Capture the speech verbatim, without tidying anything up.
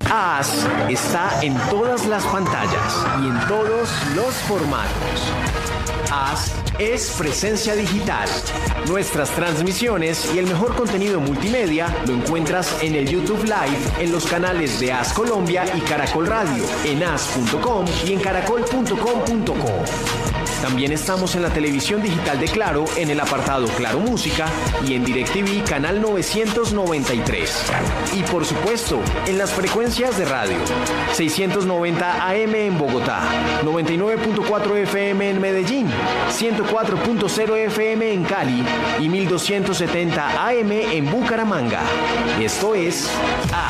As está en todas las pantallas y en todos los formatos. As es presencia digital. Nuestras transmisiones y el mejor contenido multimedia lo encuentras en el YouTube Live, en los canales de As Colombia y Caracol Radio, en as punto com y en caracol punto com punto co. También estamos en la televisión digital de Claro, en el apartado Claro Música y en DirecTV canal novecientos noventa y tres. Y por supuesto, en las frecuencias de radio. seiscientos noventa A M en Bogotá, noventa y nueve punto cuatro F M en Medellín, ciento cuatro punto cero F M en Cali y mil doscientos setenta A M en Bucaramanga. Esto es